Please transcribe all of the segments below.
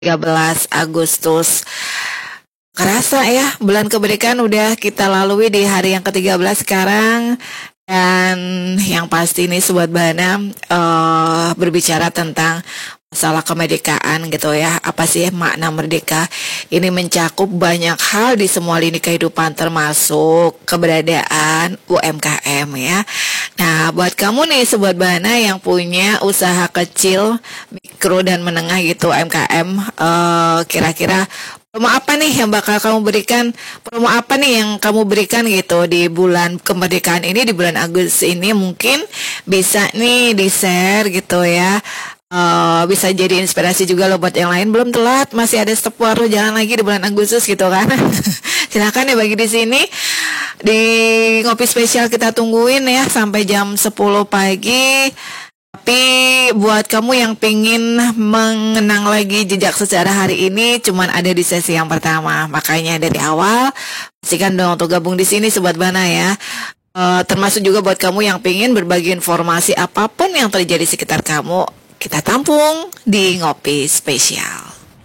13 Agustus. Kerasa ya, bulan kemerdekaan udah kita lalui di hari yang ke-13 sekarang. Dan yang pasti nih Sobat Bana berbicara tentang masalah kemerdekaan gitu ya. Apa sih makna merdeka? Ini mencakup banyak hal di semua lini kehidupan termasuk keberadaan UMKM ya. Nah, buat kamu nih Sobat Bana yang punya usaha kecil, mikro dan menengah gitu UMKM, kira-kira promo apa nih yang bakal kamu berikan? Promo apa nih yang kamu berikan gitu di bulan kemerdekaan ini, di bulan Agustus ini? Mungkin bisa nih di-share gitu ya. Bisa jadi inspirasi juga loh buat yang lain. Belum telat, masih ada step baru jalan lagi di bulan Agustus gitu kan. Silakan ya bagi di sini. Di ngopi spesial kita tungguin ya sampai jam 10 pagi. Tapi buat kamu yang pengen mengenang lagi jejak sejarah hari ini cuman ada di sesi yang pertama. Makanya dari awal pastikan dong untuk gabung di sini Sobat Bana ya. Termasuk juga buat kamu yang pengen berbagi informasi apapun yang terjadi di sekitar kamu, kita tampung di ngopi spesial.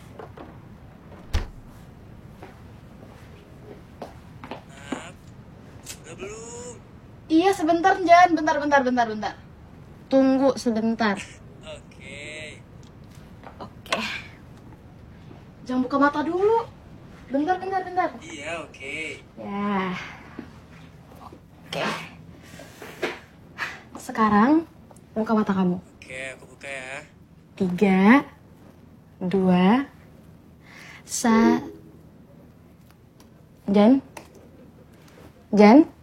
Udah belum? Iya sebentar Jan, bentar. Tunggu sebentar. Oke. Oke. Jangan buka mata dulu. Bentar. Iya, oke. Ya. Oke. Sekarang buka mata kamu. Oke, aku buka ya. 3, 2, Jan.